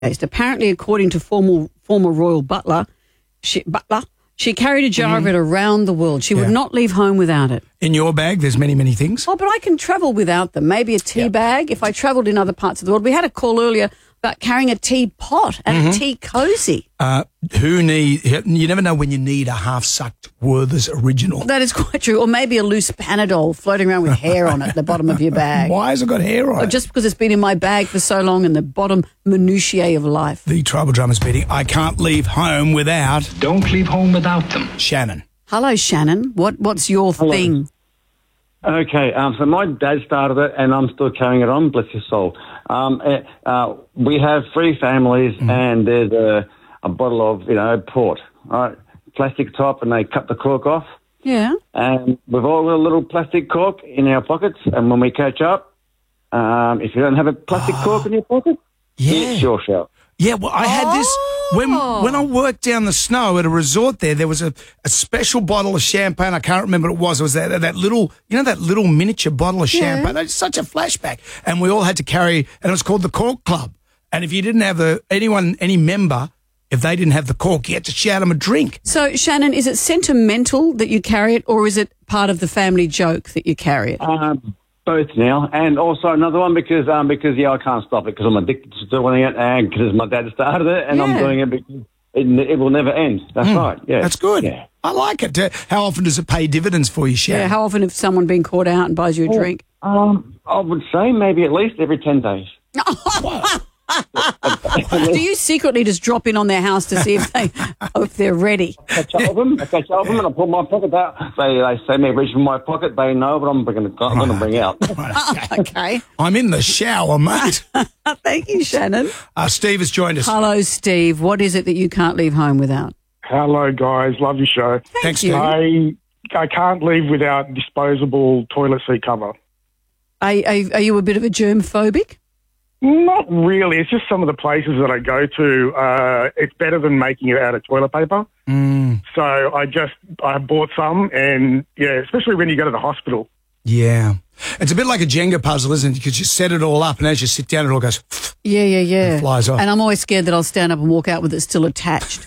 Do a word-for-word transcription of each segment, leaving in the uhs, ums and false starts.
Apparently, according to former, former royal butler, she, butler, she carried a jar mm-hmm. of it around the world. She yeah. would not leave home without it. In your bag, there's many, many things. Oh, but I can travel without them. Maybe a tea yeah. bag if I travelled in other parts of the world. We had a call earlier about carrying a teapot and mm-hmm. a tea cosy. Uh, who need? You never know when you need a half-sucked Werther's original. That is quite true. Or maybe a loose Panadol floating around with hair on it at the bottom of your bag. Why has it got hair on or it? Just because it's been in my bag for so long and the bottom minutiae of life. The tribal drummer's beating. I can't leave home without. Don't leave home without them. Shannon. Hello, Shannon. What What's your Hello. thing? Okay, um, so my dad started it, and I'm still carrying it on. Bless his soul. Um, uh, we have three families, mm. and there's a, a bottle of you know port, right? Plastic top, and they cut the cork off. Yeah. And we've all got a little plastic cork in our pockets, and when we catch up, um, if you don't have a plastic oh. cork in your pocket, yeah. it's your show. Yeah, well, I had this when Oh. when I worked down the snow at a resort there. There was a, a special bottle of champagne. I can't remember what it was. It was that that little, you know, that little miniature bottle of Yeah. champagne. It's such a flashback. And we all had to carry, and it was called the Cork Club. And if you didn't have the anyone, any member, if they didn't have the cork, you had to shout them a drink. So, Shannon, is it sentimental that you carry it, or is it part of the family joke that you carry it? Um, both now, and also another one because um because yeah I can't stop it because I'm addicted to doing it, and because my dad started it, and Yeah. I'm doing it because it, it will never end. That's Mm, right. Yeah, That's good. Yeah. I like it. Uh, How often does it pay dividends for you, Sharon? Yeah, how often has someone been caught out and buys you a drink? Um, I would say maybe at least every ten days. Do you secretly just drop in on their house to see if they if they're ready? Catch up with them, I catch up with them, and I pull my pocket out. They they say me reach for my pocket. They know what I'm going to I'm going to bring out. Right, Okay. I'm in the shower, mate. Thank you, Shannon. Uh, Steve has joined us. Hello, Steve. What is it that you can't leave home without? Hello, guys. Love your show. Thanks, you. Steve. I I can't leave without disposable toilet seat cover. Are, are, are you a bit of a germ-phobic? Not really. It's just some of the places that I go to. Uh, it's better than making it out of toilet paper. Mm, So I just I bought some, and yeah, especially when you go to the hospital. yeah. It's a bit like a Jenga puzzle, isn't it? Because you set it all up, and as you sit down, it all goes... Yeah, yeah, yeah. It flies off. And I'm always scared that I'll stand up and walk out with it still attached.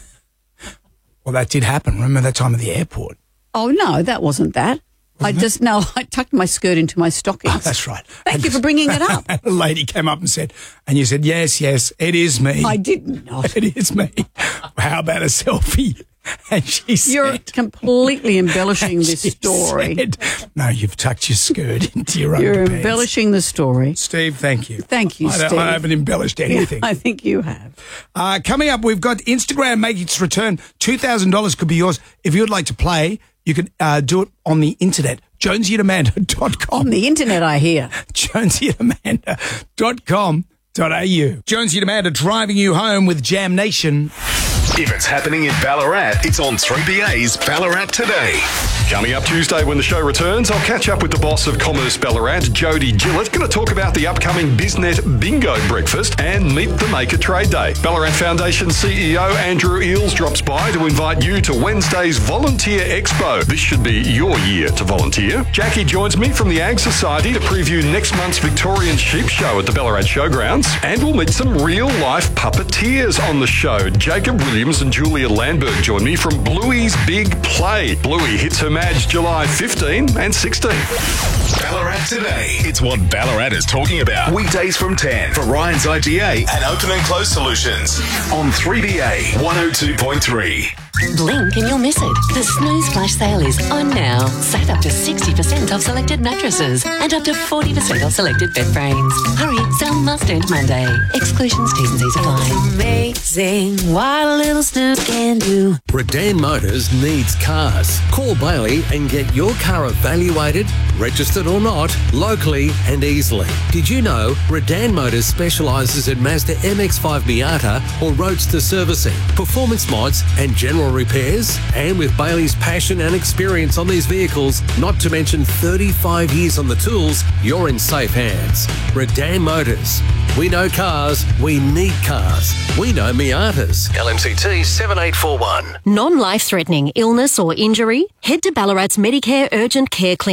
Well, that did happen. Remember that time at the airport? Oh, no, that wasn't that. I just, no, I tucked my skirt into my stockings. Oh, that's right. Thank And you for bringing it up. and a lady came up and said, and you said, yes, yes, it is me. I did not. It is me. How about a selfie? And she said... You're completely embellishing this she story. said, no, you've tucked your skirt into your You're underpants. embellishing the story. Steve, thank you. Thank you, I, don't- Steve. I haven't embellished anything. I think you have. Uh, coming up, we've got Instagram making its return. two thousand dollars could be yours. If you'd like to play, you can uh, do it on the internet. jonesy and amanda dot com. On the internet, I hear. jonesy and amanda dot com dot a u. Jonesy and Amanda driving you home with Jam Nation. If it's happening in Ballarat, it's on three B A's Ballarat Today. Coming up Tuesday when the show returns, I'll catch up with the boss of Commerce Ballarat, Jody Gillett. Going to talk about the upcoming BizNet Bingo Breakfast and Meet the Maker Trade Day. Ballarat Foundation C E O Andrew Eales drops by to invite you to Wednesday's Volunteer Expo. This should be your year to volunteer. Jackie joins me from the Ag Society to preview next month's Victorian Sheep Show at the Ballarat Showgrounds. And we'll meet some real-life puppeteers on the show. Jacob Williams and Julia Landberg join me from Bluey's Big Play. Bluey hits her Madge July fifteenth and sixteenth. Ballarat Today. It's what Ballarat is talking about. Weekdays from ten for Ryan's I G A and Open and Close Solutions on three B A one oh two point three. Blink and you'll miss it. The Snooze Flash Sale is on now. Save up to sixty percent off selected mattresses and up to forty percent off selected bed frames. Hurry, sale must end Monday. Exclusions, T's and C's apply. Amazing what a little snooze can do. Redan Motors needs cars. Call Bailey and get your car evaluated, registered or not, locally and easily. Did you know Redan Motors specialises in Mazda M X five Miata or Roadster servicing, performance mods and general repairs? And with Bailey's passion and experience on these vehicles, not to mention thirty-five years on the tools, you're in safe hands. Redan Motors. We know cars, we need cars. We know Miatas. L M C T seven eight four one. Non-life-threatening illness or injury? Head to Ballarat's Medicare Urgent Care Clinic.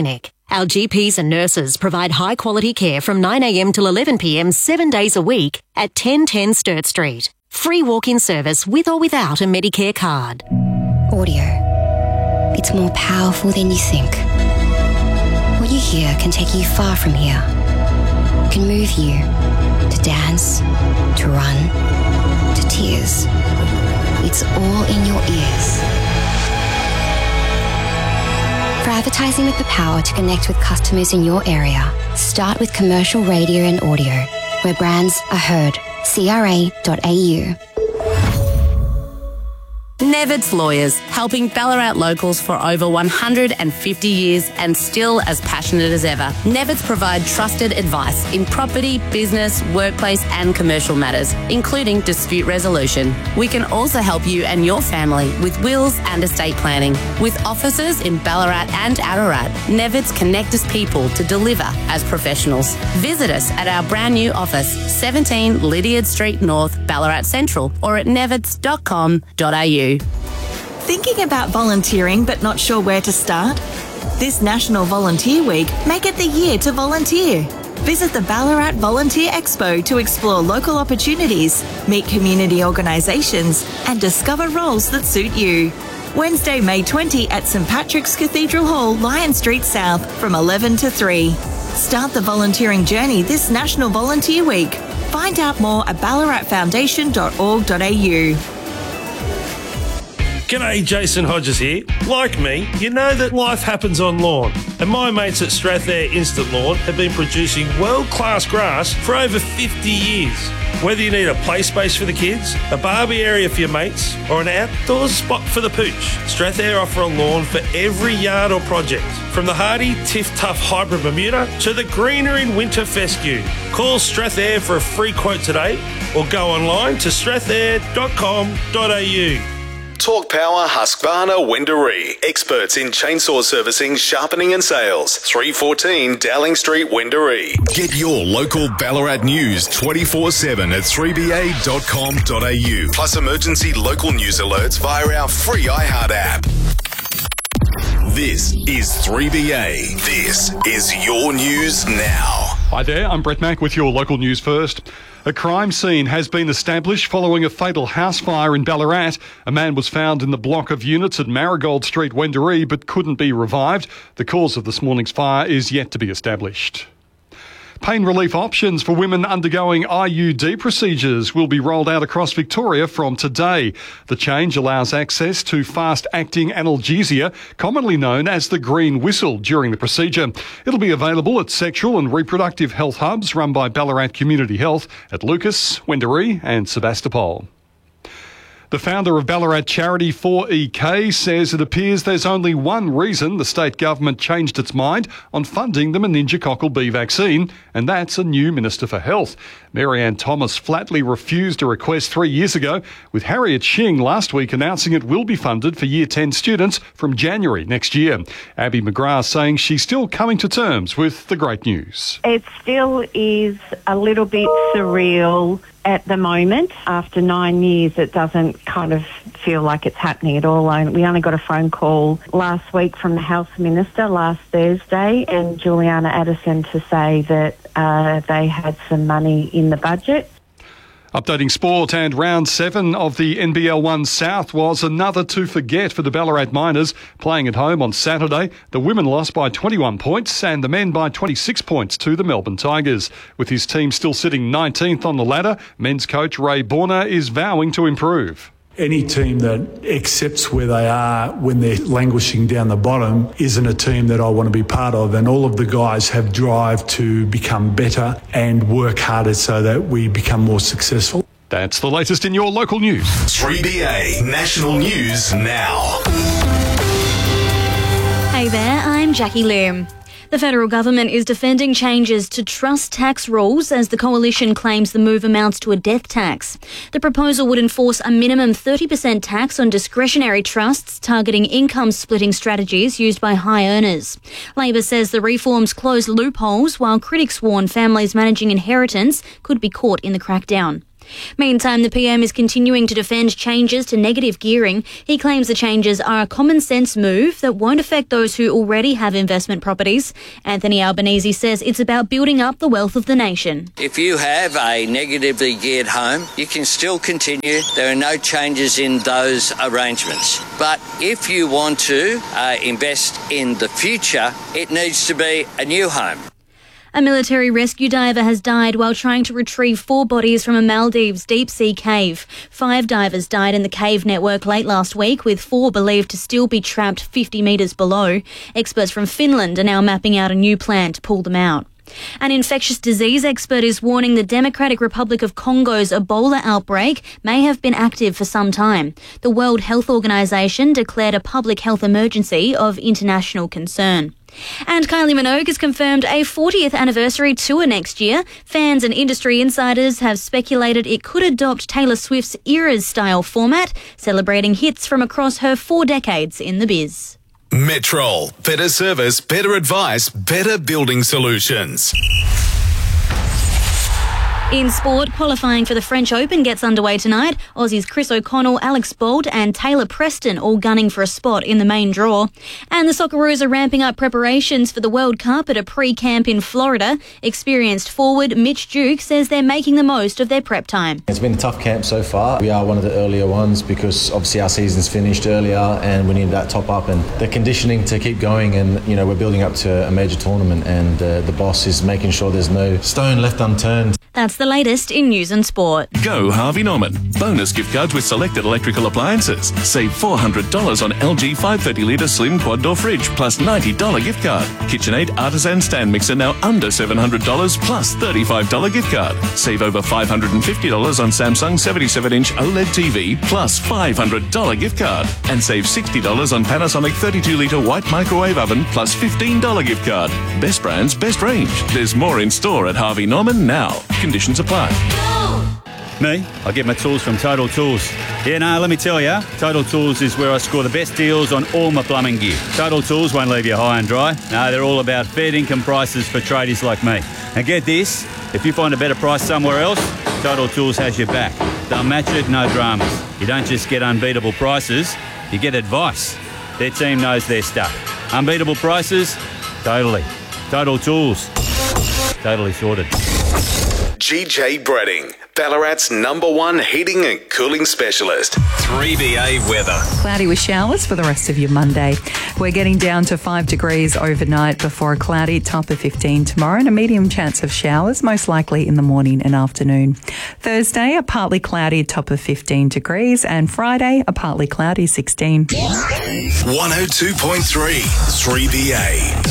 Our G Ps and nurses provide high-quality care from nine a m till eleven p m seven days a week at ten ten Sturt Street. Free walk-in service with or without a Medicare card. Audio. It's more powerful than you think. What you hear can take you far from here. Can move you to dance, to run, to tears. It's all in your ears. For advertising with the power to connect with customers in your area, start with commercial radio and audio, where brands are heard. C R A dot A U. Nevids Lawyers, helping Ballarat locals for over one hundred fifty years and still as passionate as ever. Nevids provide trusted advice in property, business, workplace and commercial matters, including dispute resolution. We can also help you and your family with wills and estate planning. With offices in Ballarat and Ararat, Nevids connect us people to deliver as professionals. Visit us at our brand new office, seventeen Lydiard Street North, Ballarat Central, or at nevids dot com dot a u. Thinking about volunteering but not sure where to start? This National Volunteer Week, make it the year to volunteer. Visit the Ballarat Volunteer Expo to explore local opportunities, meet community organisations and discover roles that suit you. Wednesday, May twentieth at St Patrick's Cathedral Hall, Lion Street South from eleven to three. Start the volunteering journey this National Volunteer Week. Find out more at ballarat foundation dot org dot a u. G'day, Jason Hodges here. Like me, you know that life happens on lawn, and my mates at Strathair Instant Lawn have been producing world-class grass for over fifty years. Whether you need a play space for the kids, a barbie area for your mates, or an outdoors spot for the pooch, Strathair offer a lawn for every yard or project. From the hardy Tiff Tough Hybrid Bermuda to the greener in winter fescue. Call Strathair for a free quote today or go online to strathair dot com dot a u. Talk Power Husqvarna Wendouree. Experts in chainsaw servicing, sharpening and sales. three fourteen Dowling Street, Wendouree. Get your local Ballarat news twenty-four seven at three b a dot com dot a u. Plus emergency local news alerts via our free iHeart app. This is three B A. This is your news now. Hi there, I'm Brett Mack with your local news first. A crime scene has been established following a fatal house fire in Ballarat. A man was found in the block of units at Marigold Street, Wendouree, but couldn't be revived. The cause of this morning's fire is yet to be established. Pain relief options for women undergoing I U D procedures will be rolled out across Victoria from today. The change allows access to fast-acting analgesia, commonly known as the green whistle, during the procedure. It'll be available at sexual and reproductive health hubs run by Ballarat Community Health at Lucas, Wendouree and Sebastopol. The founder of Ballarat charity four E K says it appears there's only one reason the state government changed its mind on funding the meningococcal B vaccine, and that's a new Minister for Health. Mary-Ann Thomas flatly refused a request three years ago, with Harriet Shing last week announcing it will be funded for Year ten students from January next year. Abby McGrath saying she's still coming to terms with the great news. It still is a little bit surreal at the moment. After nine years, it doesn't kind of feel like it's happening at all. We only got a phone call last week from the Health Minister last Thursday and Juliana Addison to say that uh, they had some money in the budget. Updating sport, and round seven of the N B L one South was another to forget for the Ballarat Miners. Playing at home on Saturday, the women lost by twenty-one points and the men by twenty-six points to the Melbourne Tigers. With his team still sitting nineteenth on the ladder, men's coach Ray Borner is vowing to improve. Any team that accepts where they are when they're languishing down the bottom isn't a team that I want to be part of, and all of the guys have drive to become better and work harder so that we become more successful. That's the latest in your local news. three B A National News Now. Hey there, I'm Jackie Lim. The federal government is defending changes to trust tax rules as the coalition claims the move amounts to a death tax. The proposal would enforce a minimum thirty percent tax on discretionary trusts targeting income-splitting strategies used by high earners. Labor says the reforms close loopholes, while critics warn families managing inheritance could be caught in the crackdown. Meantime, the P M is continuing to defend changes to negative gearing. He claims the changes are a common sense move that won't affect those who already have investment properties. Anthony Albanese says it's about building up the wealth of the nation. If you have a negatively geared home, you can still continue. There are no changes in those arrangements. But if you want to uh, invest in the future, it needs to be a new home. A military rescue diver has died while trying to retrieve four bodies from a Maldives deep-sea cave. Five divers died in the cave network late last week, with four believed to still be trapped fifty metres below. Experts from Finland are now mapping out a new plan to pull them out. An infectious disease expert is warning the Democratic Republic of Congo's Ebola outbreak may have been active for some time. The World Health Organization declared a public health emergency of international concern. And Kylie Minogue has confirmed a fortieth anniversary tour next year. Fans and industry insiders have speculated it could adopt Taylor Swift's Eras style format, celebrating hits from across her four decades in the biz. Metrol. Better service, better advice, better building solutions. In sport, qualifying for the French Open gets underway tonight. Aussies Chris O'Connell, Alex Bolt and Taylor Preston all gunning for a spot in the main draw. And the Socceroos are ramping up preparations for the World Cup at a pre-camp in Florida. Experienced forward Mitch Duke says they're making the most of their prep time. It's been a tough camp so far. We are one of the earlier ones because obviously our season's finished earlier and we need that top up and the conditioning to keep going, and you know we're building up to a major tournament and uh, the boss is making sure there's no stone left unturned. That's the latest in news and sport. Go Harvey Norman. Bonus gift cards with selected electrical appliances. Save four hundred dollars on L G five hundred thirty litre slim quad door fridge plus ninety dollars gift card. KitchenAid artisan stand mixer now under seven hundred dollars plus thirty-five dollars gift card. Save over five hundred fifty dollars on Samsung seventy-seven inch OLED T V plus five hundred dollars gift card. And save sixty dollars on Panasonic thirty-two litre white microwave oven plus fifteen dollars gift card. Best brands, best range. There's more in store at Harvey Norman now. Conditions apply. Me? I get my tools from Total Tools. Yeah, no, let me tell you, Total Tools is where I score the best deals on all my plumbing gear. Total Tools won't leave you high and dry. No, they're all about fair income prices for tradies like me. And get this, if you find a better price somewhere else, Total Tools has your back. They'll match it, no dramas. You don't just get unbeatable prices, you get advice. Their team knows their stuff. Unbeatable prices? Totally. Total Tools. Totally sorted. G J Bredding, Ballarat's number one heating and cooling specialist. three B A weather. Cloudy with showers for the rest of your Monday. We're getting down to five degrees overnight before a cloudy top of fifteen tomorrow and a medium chance of showers, most likely in the morning and afternoon. Thursday, a partly cloudy top of fifteen degrees, and Friday, a partly cloudy sixteen. one oh two point three, three B A.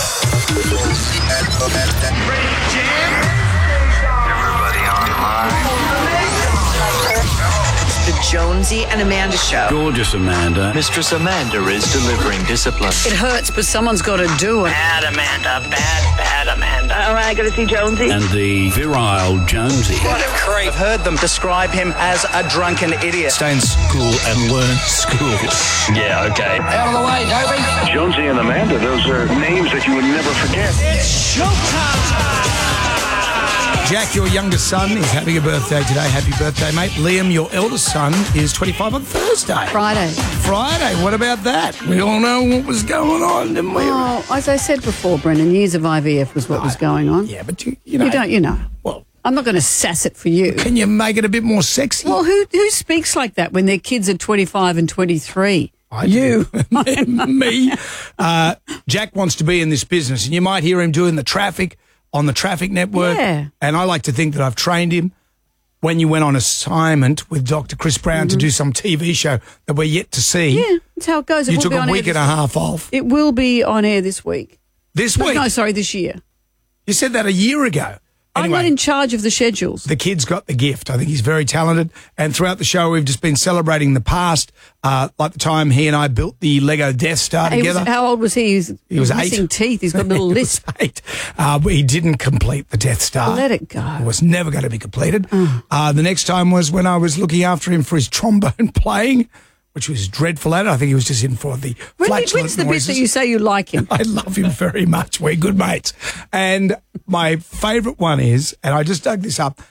The Jonesy and Amanda Show. Gorgeous Amanda. Mistress Amanda is delivering discipline. It hurts, but someone's got to do it. Bad Amanda, bad, bad Amanda. All right, got to see Jonesy. And the virile Jonesy. What a creep. I've heard them describe him as a drunken idiot. Stay in school and learn school. Yeah, okay. Out of the way, Toby. Jonesy and Amanda, those are names that you would never forget. It's showtime. Jack, your youngest son, is having a birthday today. Happy birthday, mate. Liam, your eldest son, is twenty-five on Thursday. Friday. Friday. What about that? We all know what was going on, didn't we? Oh, as I said before, Brendan, years of I V F was what right. was going on. Yeah, but you, you know. You don't, you know. Well, I'm not going to sass it for you. Can you make it a bit more sexy? Well, who who speaks like that when their kids are twenty-five and twenty-three? I you. Me. Uh, Jack wants to be in this business, and you might hear him doing the traffic on the Traffic Network. Yeah. And I like to think that I've trained him when you went on assignment with Doctor Chris Brown mm-hmm. to do some T V show that we're yet to see. Yeah, that's how it goes. It you will took be a on week air and a half off. It will be on air this week. This week? No, sorry, this year. You said that a year ago. Anyway, I'm not in charge of the schedules. The kid's got the gift. I think he's very talented. And throughout the show, we've just been celebrating the past, uh, like the time he and I built the Lego Death Star he together. Was, how old was he? He was, he he was, was missing eight. teeth. He's got a little lisp. eight. Uh, but he didn't complete the Death Star. Let it go. It was never going to be completed. Oh. Uh, the next time was when I was looking after him for his trombone playing, which was dreadful at it. I think he was just in for the when flatulent When's the noises. bit that you say you like him? I love him very much. We're good mates. And my favourite one is, and I just dug this up,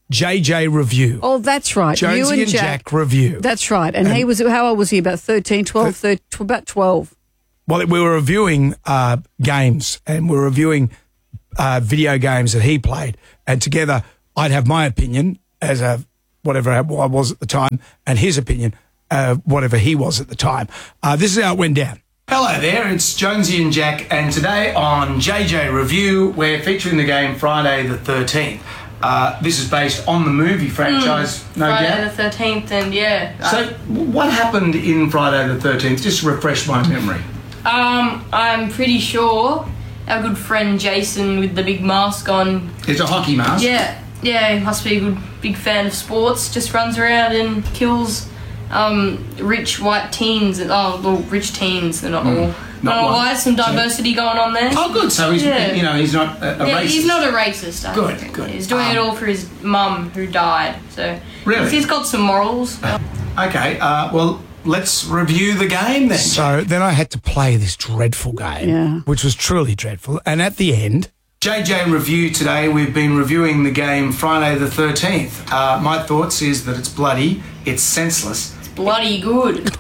J J Review. Oh, that's right. Jonesy you and, and Jack, Review. That's right. And, and he was, how old was he? About thirteen, twelve, thirteen, about twelve. Well, we were reviewing uh, games and we were reviewing uh, video games that he played. And together, I'd have my opinion as a whatever I was at the time, and his opinion, uh, whatever he was at the time. Uh, this is how it went down. Hello there, it's Jonesy and Jack, and today on J J Review, we're featuring the game Friday the thirteenth. Uh, this is based on the movie franchise. Mm, no Friday doubt. the thirteenth, and yeah. So, what happened in Friday the thirteenth? Just refresh my memory. Um, I'm pretty sure our good friend Jason with the big mask on. It's a hockey mask. Yeah, yeah, he must be a good big fan of sports. Just runs around and kills um, rich white teens. And, oh, well, rich teens. They're not Mm, all. not Not all white. white. Some diversity going on there. Oh, good. So he's, yeah. you know, he's not a, a yeah, racist. he's not a racist. I Good, think. good. He's doing Um, it all for his mum who died. So Really? he's got some morals. Okay, uh, well, let's review the game then. So then I had to play this dreadful game, Yeah. which was truly dreadful. And at the end, J J Review today, we've been reviewing the game Friday the thirteenth. Uh, my thoughts is that it's bloody, it's senseless. It's bloody good.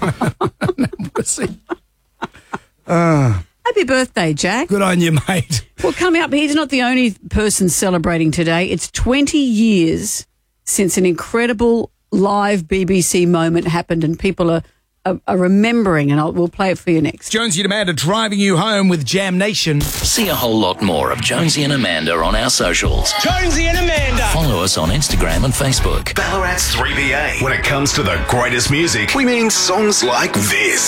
Uh, Happy birthday, Jack. Good on you, mate. Well, coming up, he's not the only person celebrating today. It's twenty years since an incredible live B B C moment happened, and people are, are, are remembering, and I'll, we'll play it for you next. Jonesy and Amanda driving you home with Jam Nation. See a whole lot more of Jonesy and Amanda on our socials. Jonesy and Amanda. Follow us on Instagram and Facebook. Ballarat's three B A. When it comes to the greatest music, we mean songs like this.